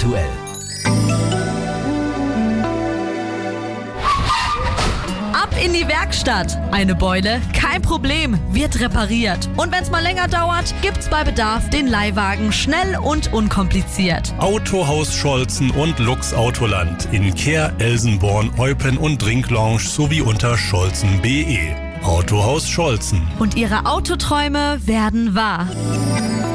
aktuell. Ab in die Werkstatt. Eine Beule? Kein Problem, wird repariert. Und wenn es mal länger dauert, gibt's bei Bedarf den Leihwagen schnell und unkompliziert. Autohaus Scholzen und Lux Autoland in Kehr, Elsenborn, Eupen und Drinklounge sowie unter scholzen.de. Autohaus Scholzen. Und Ihre Autoträume werden wahr.